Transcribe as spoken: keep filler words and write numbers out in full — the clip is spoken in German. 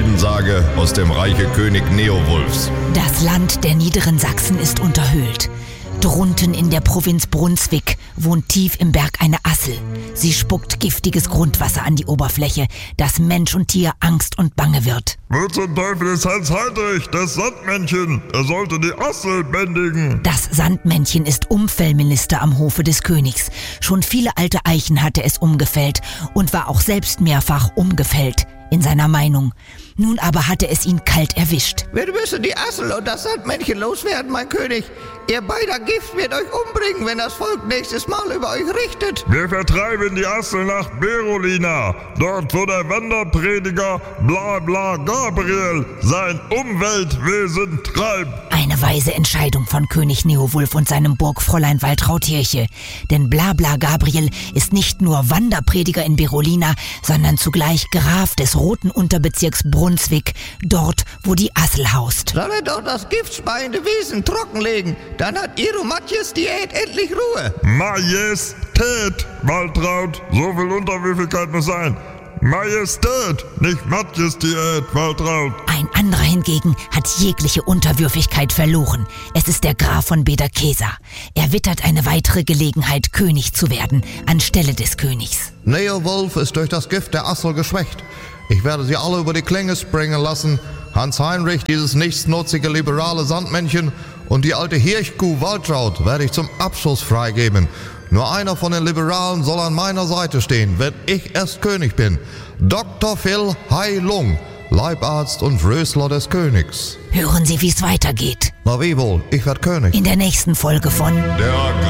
Heldensage aus dem Reiche König Neowulfs. Das Land der niederen Sachsen ist unterhöhlt. Drunten in der Provinz Brunswick wohnt tief im Berg eine Assel. Sie spuckt giftiges Grundwasser an die Oberfläche, dass Mensch und Tier Angst und Bange wird. Wo zum Teufel ist Hans Heinrich, das Sandmännchen? Er sollte die Assel bändigen. Das Sandmännchen ist Umfellminister am Hofe des Königs. Schon viele alte Eichen hatte es umgefällt und war auch selbst mehrfach umgefällt in seiner Meinung. Nun aber hatte es ihn kalt erwischt. Wir müssen die Assel und das Sandmännchen loswerden, mein König. Ihr beider Gift wird euch umbringen, wenn das Volk nächstes Mal über euch richtet. Wir vertreiben die Assel nach Berolina, dort wo der Wanderprediger Bla Bla Gabriel sein Umweltwesen treibt. Eine weise Entscheidung von König Neowulf und seinem Burgfräulein Waltraud Tirche. Denn Blabla Gabriel ist nicht nur Wanderprediger in Berolina, sondern zugleich Graf des roten Unterbezirks Brunswick, dort wo die Assel haust. Soll er doch das giftspeiende Wesen trockenlegen, dann hat Ihre Majestat endlich Ruhe. Majestät, Waltraud, so viel Unterwürfigkeit muss sein. Majestät, nicht Majestät, Waltraud. Ein anderer hingegen hat jegliche Unterwürfigkeit verloren. Es ist der Graf von Bederkesa. Er wittert eine weitere Gelegenheit, König zu werden, anstelle des Königs. Neowulf ist durch das Gift der Assel geschwächt. Ich werde sie alle über die Klinge springen lassen. Hans Heinrich, dieses nichtsnutzige liberale Sandmännchen, und die alte Hirschkuh Waltraud werde ich zum Abschuss freigeben. Nur einer von den Liberalen soll an meiner Seite stehen, wenn ich erst König bin. Doktor Phil Heilung, Leibarzt und Frösler des Königs. Hören Sie, wie es weitergeht. Na wie wohl, ich werd König. In der nächsten Folge von Der